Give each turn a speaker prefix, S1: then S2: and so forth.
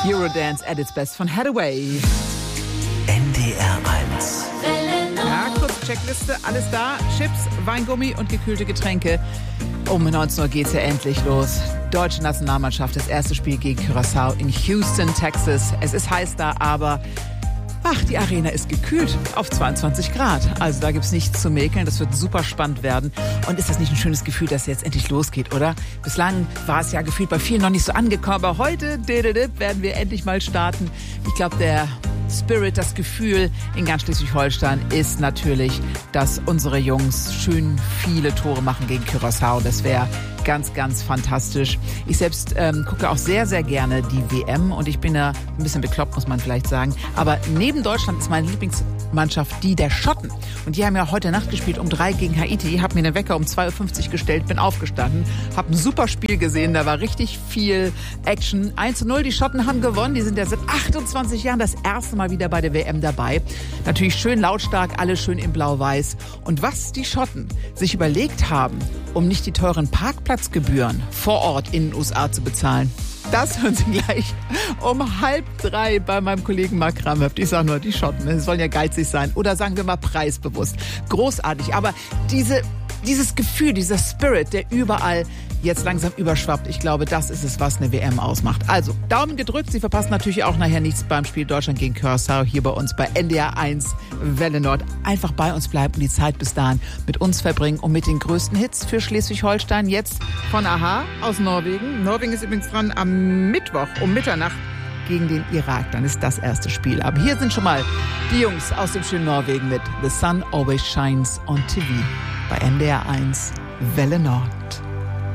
S1: Eurodance at its best von Hathaway.
S2: NDR 1.
S1: Ja, kurze Checkliste, alles da. Chips, Weingummi und gekühlte Getränke. Um 19 Uhr geht's ja endlich los. Deutsche Nationalmannschaft, das erste Spiel gegen Curaçao in Houston, Texas. Es ist heiß da, aber die Arena ist gekühlt auf 22 Grad. Also da gibt's nichts zu mäkeln. Das wird super spannend werden. Und ist das nicht ein schönes Gefühl, dass es jetzt endlich losgeht, oder? Bislang war es ja gefühlt bei vielen noch nicht so angekommen. Aber heute werden wir endlich mal starten. Ich glaube, der Spirit, das Gefühl in ganz Schleswig-Holstein ist natürlich, dass unsere Jungs schön viele Tore machen gegen Curaçao. Das wäre ganz, ganz fantastisch. Ich selbst gucke auch sehr, sehr gerne die WM und ich bin da ein bisschen bekloppt, muss man vielleicht sagen. Aber neben Deutschland ist meine Lieblingsmannschaft die der Schotten. Und die haben ja heute Nacht gespielt um 3 gegen Haiti. Ich habe mir den Wecker um 2.50 Uhr gestellt, bin aufgestanden, habe ein super Spiel gesehen, da war richtig viel Action. 1:0, die Schotten haben gewonnen, die sind ja seit 28 Jahren das erste Mal wieder bei der WM dabei. Natürlich schön lautstark, alle schön in Blau-Weiß. Und was die Schotten sich überlegt haben, um nicht die teuren Parkplatzgebühren vor Ort in den USA zu bezahlen, das hören Sie gleich um 2:30 bei meinem Kollegen Mark Ramhöft. Ich sage nur, die Schotten, die sollen ja geizig sein. Oder sagen wir mal preisbewusst. Großartig. Aber dieses Gefühl, dieser Spirit, der überall jetzt langsam überschwappt, ich glaube, das ist es, was eine WM ausmacht. Also, Daumen gedrückt. Sie verpassen natürlich auch nachher nichts beim Spiel Deutschland gegen Curaçao hier bei uns bei NDR 1 Welle Nord. Einfach bei uns bleiben und die Zeit bis dahin mit uns verbringen und mit den größten Hits für Schleswig-Holstein. Jetzt von Aha aus Norwegen. Norwegen ist übrigens dran am Mittwoch um Mitternacht gegen den Irak. Dann ist das erste Spiel. Aber hier sind schon mal die Jungs aus dem schönen Norwegen mit The Sun Always Shines on TV bei NDR 1 Welle Nord.